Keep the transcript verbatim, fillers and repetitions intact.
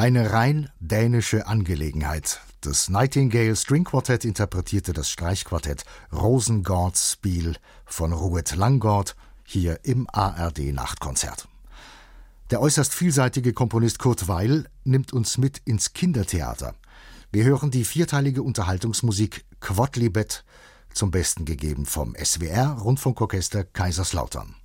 Eine rein dänische Angelegenheit. Das Nightingale String Quartet interpretierte das Streichquartett Rosengårds Spiel von Rued Langgaard hier im A R D-Nachtkonzert. Der äußerst vielseitige Komponist Kurt Weill nimmt uns mit ins Kindertheater. Wir hören die vierteilige Unterhaltungsmusik Quodlibet, zum Besten gegeben vom S W R Rundfunkorchester Kaiserslautern.